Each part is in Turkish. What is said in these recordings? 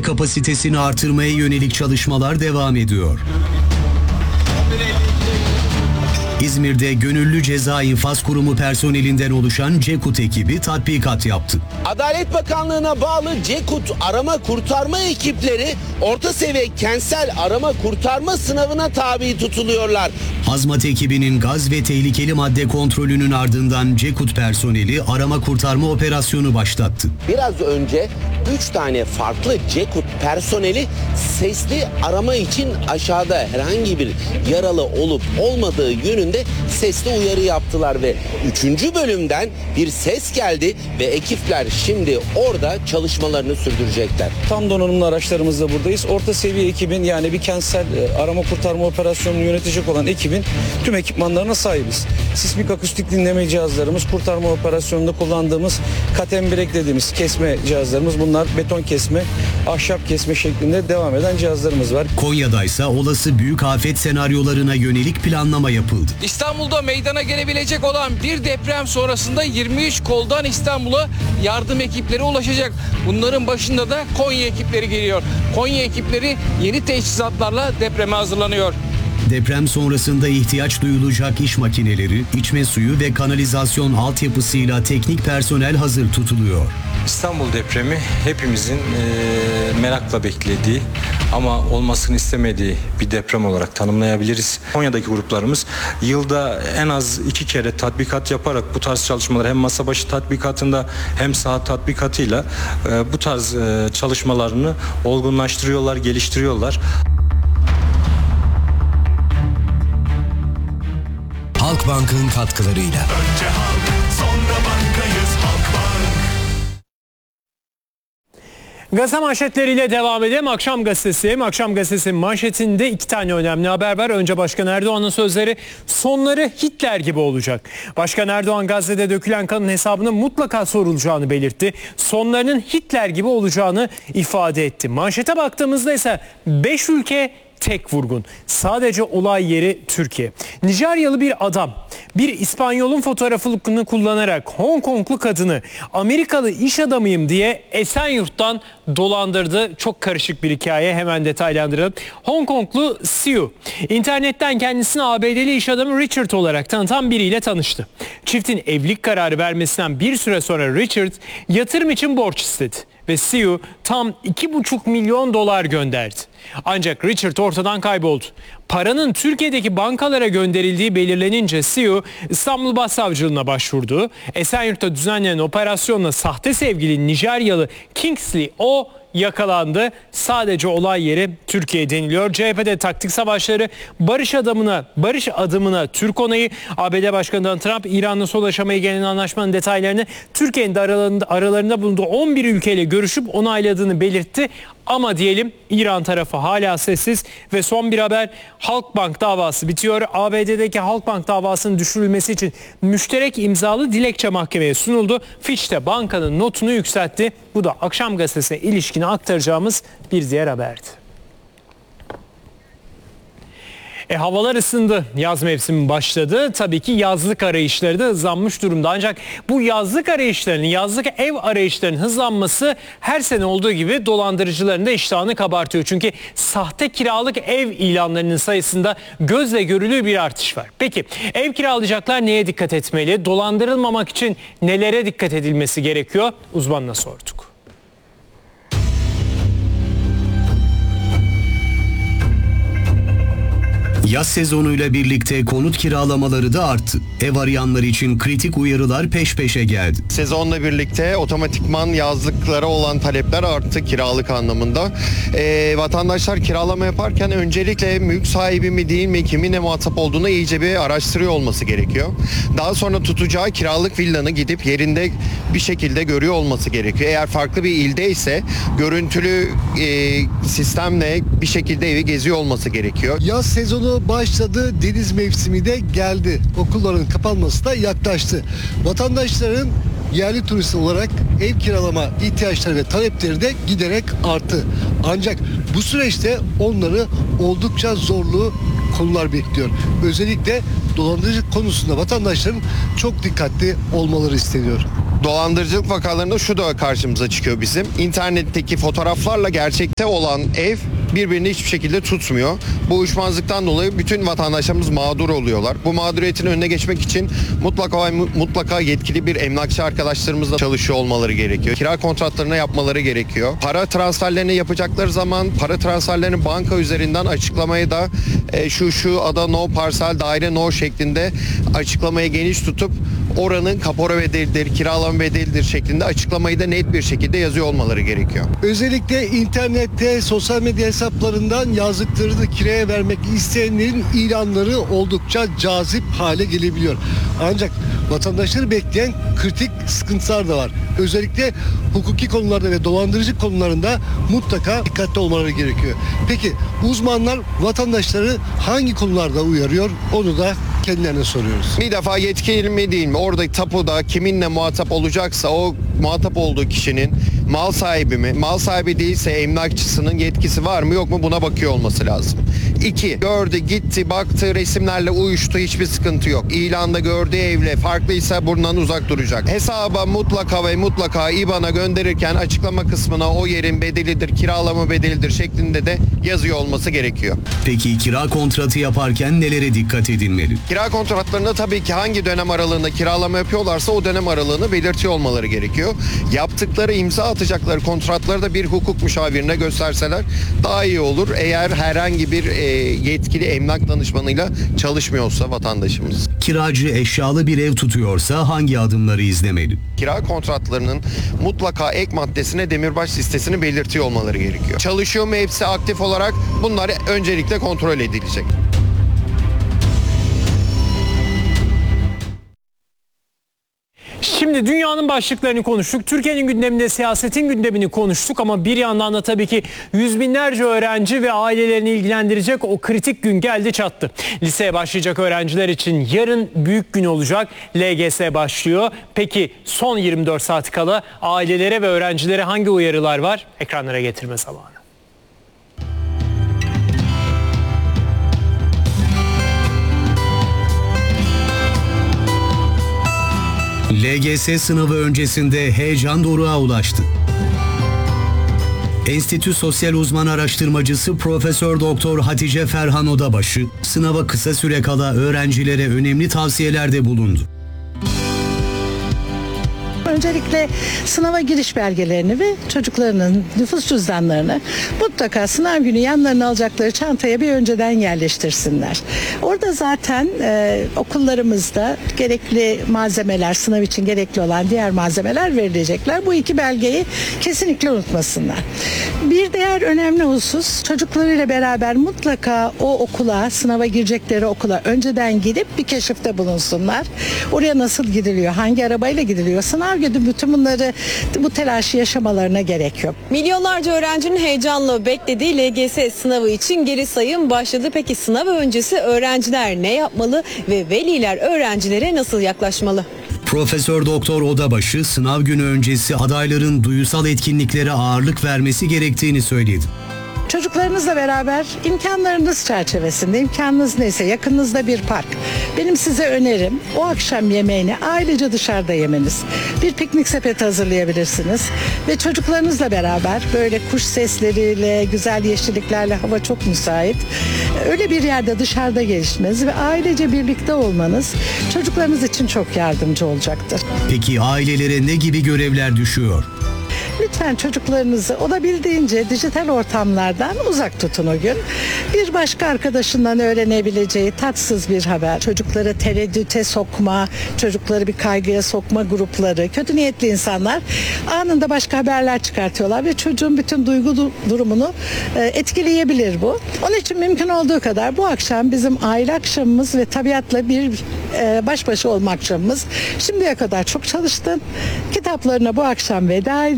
kapasitesini artırmaya yönelik çalışmalar devam ediyor. İzmir'de Gönüllü Ceza İnfaz Kurumu personelinden oluşan CEKUT ekibi tatbikat yaptı. Adalet Bakanlığı'na bağlı CEKUT arama kurtarma ekipleri orta seviye kentsel arama kurtarma sınavına tabi tutuluyorlar. Hazmat ekibinin gaz ve tehlikeli madde kontrolünün ardından CEKUT personeli arama kurtarma operasyonu başlattı. Biraz önce 3 tane farklı CEKUT personeli sesli arama için aşağıda herhangi bir yaralı olup olmadığı yönünde sesli uyarı yaptılar ve 3. bölümden bir ses geldi ve ekipler şimdi orada çalışmalarını sürdürecekler. Tam donanımlı araçlarımızla buradayız. Orta seviye ekibin, yani bir kentsel arama kurtarma operasyonunu yönetecek olan ekibin tüm ekipmanlarına sahibiz. Sismik akustik dinleme cihazlarımız, kurtarma operasyonunda kullandığımız katembrek dediğimiz kesme cihazlarımız, bunlar beton kesme, ahşap kesme şeklinde devam eden cihazlarımız var. Konya'daysa olası büyük afet senaryolarına yönelik planlama yapıldı. İstanbul'da meydana gelebilecek olan bir deprem sonrasında 23 koldan İstanbul'a yardım ekipleri ulaşacak. Bunların başında da Konya ekipleri geliyor. Konya ekipleri yeni teçhizatlarla depreme hazırlanıyor. Deprem sonrasında ihtiyaç duyulacak iş makineleri, içme suyu ve kanalizasyon altyapısıyla teknik personel hazır tutuluyor. İstanbul depremi hepimizin merakla beklediği ama olmasını istemediği bir deprem olarak tanımlayabiliriz. Konya'daki gruplarımız yılda en az 2 kere tatbikat yaparak bu tarz çalışmalar, hem masa başı tatbikatında hem saha tatbikatıyla bu tarz çalışmalarını olgunlaştırıyorlar, geliştiriyorlar. Halkbank'ın katkılarıyla. Önce halk, sonra bankayız Halkbank. Gazete manşetleriyle devam edelim. Akşam Gazetesi'nin manşetinde 2 tane önemli haber var. Önce Başkan Erdoğan'ın sözleri, sonları Hitler gibi olacak. Başkan Erdoğan Gazze'de dökülen kanın hesabının mutlaka sorulacağını belirtti. Sonlarının Hitler gibi olacağını ifade etti. Manşete baktığımızda ise 5 ülke tek vurgun. Sadece olay yeri Türkiye. Nijeryalı bir adam bir İspanyol'un fotoğrafını kullanarak Hong Konglu kadını Amerikalı iş adamıyım diye Esenyurt'tan dolandırdı. Çok karışık bir hikaye, hemen detaylandıralım. Hong Konglu Siu internetten kendisini ABD'li iş adamı Richard olarak tanıtan biriyle tanıştı. Çiftin evlilik kararı vermesinden bir süre sonra Richard yatırım için borç istedi ve Siu tam $2,5 milyon gönderdi. Ancak Richard ortadan kayboldu. Paranın Türkiye'deki bankalara gönderildiği belirlenince Siu İstanbul Başsavcılığına başvurdu. Esenyurt'ta düzenlenen operasyonla sahte sevgili Nijeryalı Kingsley O yakalandı. Sadece olay yeri Türkiye deniliyor. CHP'de taktik savaşları, barış adımına Türk onayı, ABD Başkanı Donald Trump İran'la sol aşamaya gelen anlaşmanın detaylarını Türkiye'nin de aralarında bulunduğu 11 ülkeyle görüşüp onayladığını belirtti. Ama diyelim İran tarafı hala sessiz ve son bir haber, Halkbank davası bitiyor. ABD'deki Halkbank davasının düşürülmesi için müşterek imzalı dilekçe mahkemeye sunuldu. Fitch de bankanın notunu yükseltti. Bu da Akşam Gazetesi'ne ilişkin aktaracağımız bir diğer haberdi. Havalar ısındı. Yaz mevsimi başladı. Tabii ki yazlık arayışları da hızlanmış durumda. Ancak bu yazlık ev arayışlarının hızlanması her sene olduğu gibi dolandırıcıların da iştahını kabartıyor. Çünkü sahte kiralık ev ilanlarının sayısında gözle görülür bir artış var. Peki ev kiralayacaklar neye dikkat etmeli? Dolandırılmamak için nelere dikkat edilmesi gerekiyor? Uzmanına sorduk. Yaz sezonuyla birlikte konut kiralamaları da arttı. Ev arayanlar için kritik uyarılar peş peşe geldi. Sezonla birlikte otomatikman yazlıklara olan talepler arttı kiralık anlamında. Vatandaşlar kiralama yaparken öncelikle mülk sahibi mi değil mi, kiminle muhatap olduğunu iyice bir araştırıyor olması gerekiyor. Daha sonra tutacağı kiralık villanı gidip yerinde bir şekilde görüyor olması gerekiyor. Eğer farklı bir ilde ise görüntülü sistemle bir şekilde evi geziyor olması gerekiyor. Yaz sezonu başladı, deniz mevsimi de geldi. Okulların kapanması da yaklaştı. Vatandaşların yerli turist olarak ev kiralama ihtiyaçları ve talepleri de giderek arttı. Ancak bu süreçte onları oldukça zorlu konular bekliyor. Özellikle dolandırıcılık konusunda vatandaşların çok dikkatli olmaları isteniyor. Dolandırıcılık vakalarında şu da karşımıza çıkıyor bizim. İnternetteki fotoğraflarla gerçekte olan ev birbirini hiçbir şekilde tutmuyor. Bu uyuşmazlıktan dolayı bütün vatandaşlarımız mağdur oluyorlar. Bu mağduriyetin önüne geçmek için mutlaka yetkili bir emlakçı arkadaşlarımızla çalışıyor olmaları gerekiyor. Kira kontratlarını yapmaları gerekiyor. Para transferlerini yapacakları zaman para transferlerini banka üzerinden açıklamayı da şu ada no parsel daire no şeklinde açıklamayı geniş tutup oranın kapora bedelidir, kiralama bedelidir şeklinde açıklamayı da net bir şekilde yazıyor olmaları gerekiyor. Özellikle internette, sosyal medya hesaplarından yazdıklarını kiraya vermek isteyenlerin ilanları oldukça cazip hale gelebiliyor. Ancak vatandaşları bekleyen kritik sıkıntılar da var. Özellikle hukuki konularda ve dolandırıcı konularında mutlaka dikkatli olmaları gerekiyor. Peki uzmanlar vatandaşları hangi konularda uyarıyor? Onu da kendilerine soruyoruz. Bir defa yetkili mi değil mi? Orada tapuda kiminle muhatap olacaksa o muhatap olduğu kişinin mal sahibi mi? Mal sahibi değilse emlakçısının yetkisi var mı yok mu buna bakıyor olması lazım. 2. Gördü, gitti, baktı, resimlerle uyuştu, hiçbir sıkıntı yok. İlanda gördüğü evle farklıysa bundan uzak duracak. Hesaba mutlaka IBAN'a gönderirken açıklama kısmına o yerin bedelidir, kiralama bedelidir şeklinde de yazıyor olması gerekiyor. Peki kira kontratı yaparken nelere dikkat edilmeli? Kira kontratlarında tabii ki hangi dönem aralığında kiralama yapıyorlarsa o dönem aralığını belirtiyor olmaları gerekiyor. Yaptıkları, imza atacakları kontratları da bir hukuk müşavirine gösterseler daha iyi olur. Eğer herhangi bir yetkili emlak danışmanıyla çalışmıyorsa vatandaşımız. Kiracı eşyalı bir ev tutuyorsa hangi adımları izlemeli? Kira kontratlarının mutlaka ek maddesine demirbaş listesini belirtiyor olmaları gerekiyor. Çalışıyor mu hepsi aktif olarak bunlar öncelikle kontrol edilecek. Şimdi dünyanın başlıklarını konuştuk. Türkiye'nin gündeminde siyasetin gündemini konuştuk ama bir yandan da tabii ki yüz binlerce öğrenci ve ailelerini ilgilendirecek o kritik gün geldi çattı. Liseye başlayacak öğrenciler için yarın büyük gün olacak. LGS başlıyor. Peki son 24 saat kala ailelere ve öğrencilere hangi uyarılar var? Ekranlara getirme zamanı. LGS sınavı öncesinde heyecan doruğa ulaştı. Enstitü Sosyal Uzman Araştırmacısı Profesör Doktor Hatice Ferhan Odabaşı, sınava kısa süre kala öğrencilere önemli tavsiyelerde bulundu. Öncelikle sınava giriş belgelerini ve çocuklarının nüfus cüzdanlarını mutlaka sınav günü yanlarına alacakları çantaya bir önceden yerleştirsinler. Orada zaten okullarımızda gerekli malzemeler, sınav için gerekli olan diğer malzemeler verilecekler. Bu iki belgeyi kesinlikle unutmasınlar. Bir diğer önemli husus, çocuklarıyla beraber mutlaka o okula, sınava girecekleri okula önceden gidip bir keşifte bulunsunlar. Oraya nasıl gidiliyor, hangi arabayla gidiliyor, sınav günü bütün bunları, bu telaşı yaşamalarına gerek yok. Milyonlarca öğrencinin heyecanla beklediği LGS sınavı için geri sayım başladı. Peki sınav öncesi öğrenciler ne yapmalı ve veliler öğrencilere nasıl yaklaşmalı? Profesör Doktor Odabaşı, sınav günü öncesi adayların duysal etkinliklere ağırlık vermesi gerektiğini söyledi. Çocuklarınızla beraber imkanlarınız çerçevesinde, imkanınız neyse yakınınızda bir park. Benim size önerim o akşam yemeğini ailece dışarıda yemeniz. Bir piknik sepeti hazırlayabilirsiniz ve çocuklarınızla beraber böyle kuş sesleriyle, güzel yeşilliklerle hava çok müsait. Öyle bir yerde dışarıda geçmeniz ve ailece birlikte olmanız çocuklarınız için çok yardımcı olacaktır. Peki ailelere ne gibi görevler düşüyor? Lütfen çocuklarınızı olabildiğince dijital ortamlardan uzak tutun o gün. Bir başka arkadaşından öğrenebileceği tatsız bir haber, çocukları tereddüte sokma, çocukları bir kaygıya sokma grupları, kötü niyetli insanlar anında başka haberler çıkartıyorlar ve çocuğun bütün duygu durumunu etkileyebilir bu. Onun için mümkün olduğu kadar bu akşam bizim aile akşamımız ve tabiatla bir baş başa olma akşamımız. Şimdiye kadar çok çalıştın. Kitaplarına bu akşam veda ediyorsun.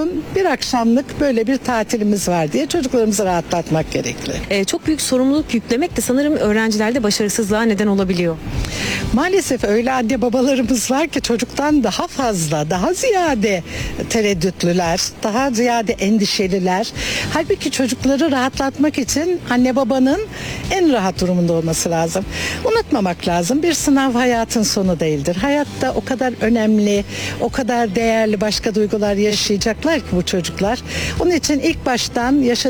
olsun, bir akşamlık böyle bir tatilimiz var diye çocuklarımızı rahatlatmak gerekli. Çok büyük sorumluluk yüklemek de sanırım öğrencilerde başarısızlığa neden olabiliyor. Maalesef öyle anne babalarımız var ki çocuktan daha fazla, daha ziyade tereddütlüler, daha ziyade endişeliler. Halbuki çocukları rahatlatmak için anne babanın en rahat durumunda olması lazım. Unutmamak lazım, bir sınav hayatın sonu değildir. Hayatta o kadar önemli, o kadar değerli başka duygular yaşayacaklar ki bu çocuklar. Onun için ilk baştan